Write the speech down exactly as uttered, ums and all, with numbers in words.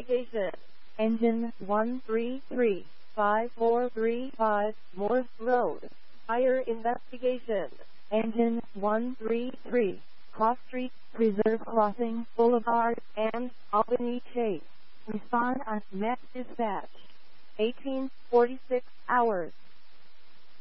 investigation. Engine one three three five four three five, Morse Road. Fire investigation. Engine one three three, Cross Street, Preserve Crossing, Boulevard, and Albany Chase. Respond on Met Dispatch. eighteen forty-six hours.